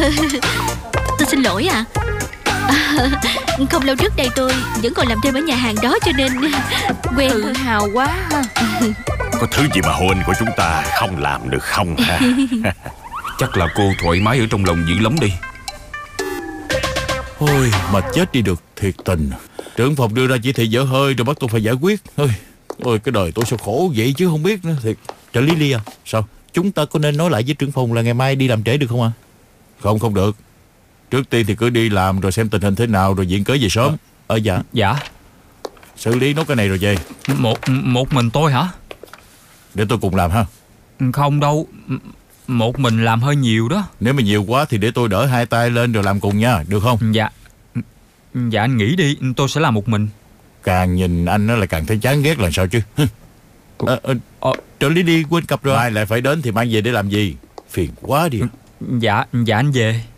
Tôi xin lỗi ạ. Không lâu trước đây tôi vẫn còn làm thêm ở nhà hàng đó, cho nên quen. Tự hào quá ha. Có thứ gì mà huynh của chúng ta không làm được không hả? Chắc là cô thoải mái ở trong lòng dữ lắm đi. Ôi, mà chết đi được, thiệt tình. Trưởng phòng đưa ra chỉ thị dở hơi rồi bắt tôi phải giải quyết. Ôi, cái đời tôi sao khổ vậy chứ không biết nữa thiệt. Trợ lý Ly à, sao? Chúng ta có nên nói lại với trưởng phòng là ngày mai đi làm trễ được không ạ? Không được. Trước tiên thì cứ đi làm rồi xem tình hình thế nào rồi viện cớ về sớm. Dạ. Dạ. Xử lý nốt cái này rồi về. Một mình tôi hả? Để tôi cùng làm ha. Không đâu, một mình làm hơi nhiều đó. Nếu mà nhiều quá thì để tôi đỡ hai tay lên rồi làm cùng nha, được không? Dạ. Dạ anh nghĩ đi, tôi sẽ làm một mình. Càng nhìn anh nó là càng thấy chán ghét là sao chứ. Trợ lý đi quên cặp rồi. Mai lại phải đến thì mang về để làm gì? Phiền quá đi. Dạ anh về.